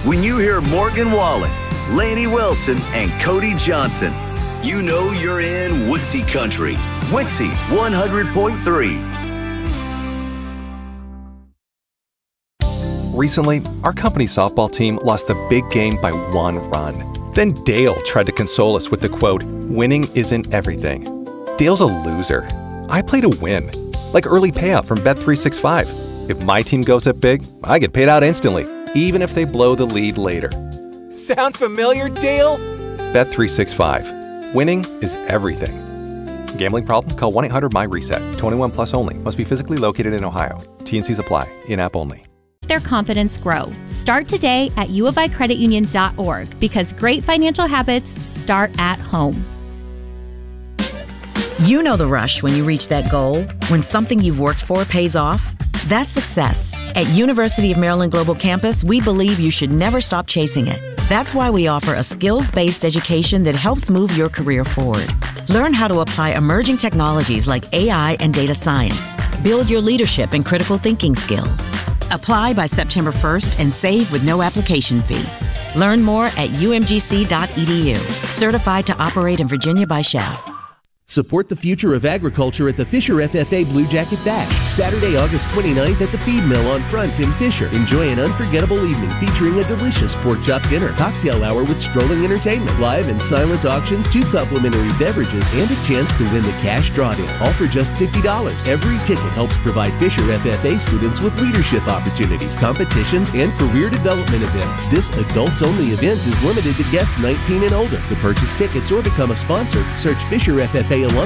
When you hear Morgan Wallen, Laney Wilson, and Cody Johnson, you know you're in Wixie Country. Wixie 100.3. Recently, our company's softball team lost the big game by 1 run. Then Dale tried to console us with the quote, "Winning isn't everything." Dale's a loser. I play to win, like early payout from Bet365. If my team goes up big, I get paid out instantly, even if they blow the lead later. Sound familiar, Dale? Bet365. Winning is everything. Gambling problem? Call 1-800-MY-RESET. 21 plus only. Must be physically located in Ohio. T&Cs apply. In-app only. Their confidence grow. Start today at uoficreditunion.org because great financial habits start at home. You know the rush when you reach that goal, when something you've worked for pays off. That's success. At University of Maryland Global Campus, we believe you should never stop chasing it. That's why we offer a skills-based education that helps move your career forward. Learn how to apply emerging technologies like AI and data science. Build your leadership and critical thinking skills. Apply by September 1st and save with no application fee. Learn more at umgc.edu. Certified to operate in Virginia by Shell. Support the future of agriculture at the Fisher FFA Blue Jacket Bash, Saturday, August 29th at the Feed Mill on Front in Fisher. Enjoy an unforgettable evening featuring a delicious pork chop dinner, cocktail hour with strolling entertainment, live and silent auctions, 2 complimentary beverages, and a chance to win the cash drawdown. All for just $50. Every ticket helps provide Fisher FFA students with leadership opportunities, competitions, and career development events. This adults-only event is limited to guests 19 and older. To purchase tickets or become a sponsor, search Fisher FFA Alumni